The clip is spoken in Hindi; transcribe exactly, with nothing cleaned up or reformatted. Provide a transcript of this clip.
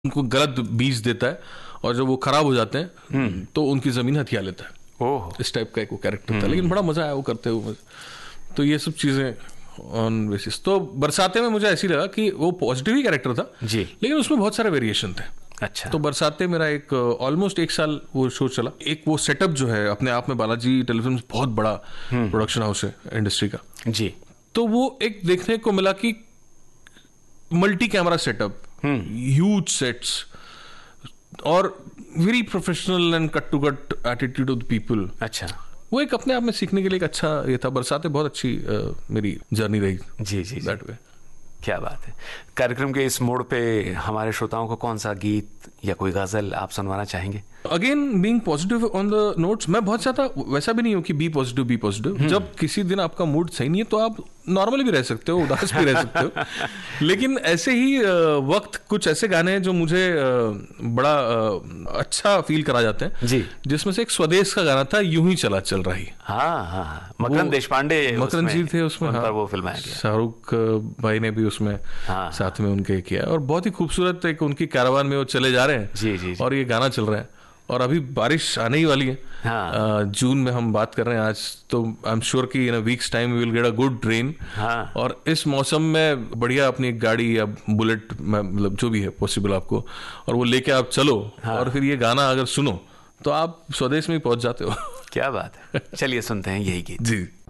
उनको गलत बीज देता है और जब वो खराब हो जाते हैं तो उनकी जमीन हथिया लेता है। ओह, इस टाइप का एक वो कैरेक्टर था, लेकिन बड़ा मजा आया वो करते हुए। तो ये सब चीजें ऑन बेसिस। तो बरसाते में मुझे ऐसी लगा कि वो पॉजिटिव ही कैरेक्टर था जी, लेकिन उसमें बहुत सारे वेरिएशन थे। अच्छा। तो बरसाते मेरा एक ऑलमोस्ट एक साल वो शो चला। एक वो सेटअप जो है अपने आप में, बालाजी टेलीफिल्म बहुत बड़ा प्रोडक्शन हाउस है इंडस्ट्री का जी, तो वो एक देखने को मिला कि multi camera setup, huge sets और very professional and cut to cut attitude of the people. अच्छा, वो एक अपने आप में सीखने के लिए एक अच्छा ये था। बरसाते बहुत अच्छी uh, मेरी जर्नी रही। जी जी, दैट वे। क्या बात है। कार्यक्रम के इस मोड़ पे हमारे श्रोताओं को कौन सा गीत या कोई गजल आप सुनवाना चाहेंगे? Again being positive on the notes, मैं बहुत ज्यादा वैसा भी नहीं हूँ कि बी पॉजिटिव बी पॉजिटिव। जब किसी दिन आपका मूड सही नहीं है तो आप नॉर्मली भी रह सकते हो, उदास भी रह सकते हो। लेकिन ऐसे ही वक्त कुछ ऐसे गाने हैं जो मुझे बड़ा अच्छा फील करा जाते हैं जी, जिसमें से एक स्वदेश का गाना था, यूं ही चला चल रही। हाँ हाँ, मकरंद देशपांडे, मकरंद जी थे उसमें, उन हाँ, पर वो फिल्माया गया। शाहरुख भाई ने भी उसमें हाँ, साथ में उनके किया और बहुत ही खूबसूरत एक उनकी कैरावान में वो चले जा रहे हैं। जी जी, जी। और ये गाना चल रहा है और अभी बारिश आने ही वाली है। हाँ। जून में हम बात कर रहे हैं आज, तो आई एम श्योर कि इन अ weeks time we will get a good rain. हाँ। और इस मौसम में बढ़िया अपनी एक गाड़ी या बुलेट, मतलब जो भी है पॉसिबल आपको, और वो लेके आप चलो। हाँ। और फिर ये गाना अगर सुनो तो आप स्वदेश में ही पहुंच जाते हो। क्या बात है। चलिए सुनते हैं यही गीत। जी।